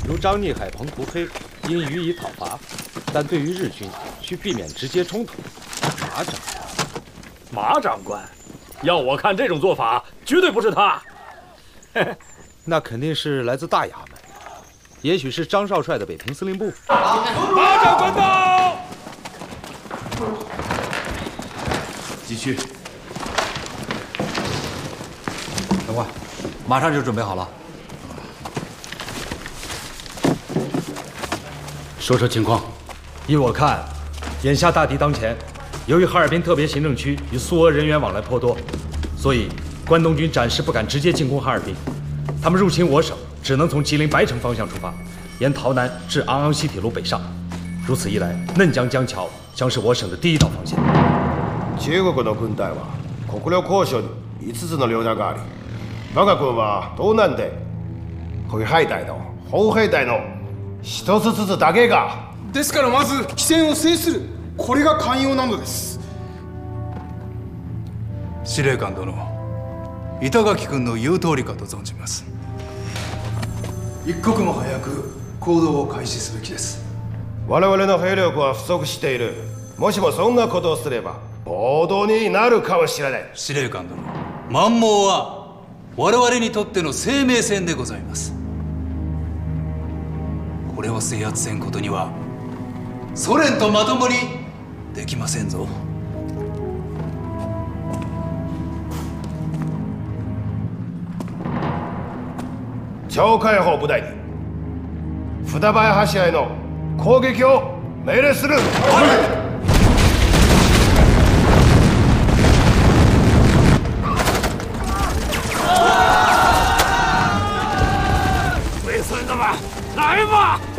如张逆、海鹏、涂黑，应予以讨伐，但对于日军，需避免直接冲突。 马长官，要我看这种做法，绝对不是他。 那肯定是来自大衙门，也许是张少帅的北平司令部。 马长官到！ 继续。长官，马上就准备好了。 说说情况。依我看，眼下大敌当前，由于哈尔滨特别行政区与苏俄人员往来颇多，所以关东军暂时不敢直接进攻哈尔滨。他们入侵我省，只能从吉林白城方向出发，沿洮南至昂昂西铁路北上。如此一来，嫩江江桥将是我省的第一道防线。 中国の軍隊は国領交渉に5つの領土があり、我が軍は東南で歩兵隊の砲兵隊の一つずつだけが。 ですからまず機戦を制する、これが肝要なのです。 司令官殿、板垣君の言う通りかと存じます。一刻も早く行動を開始すべきです。 我々の兵力は不足している。もしもそんなことをすれば暴動になるかもしれない。 司令官殿、満蒙は我々にとっての生命線でございます。これを制圧せんことにはソ連とまともにできませんぞ。 超解放部隊に札林橋への攻撃を命令する。 龟孙子们，来吧！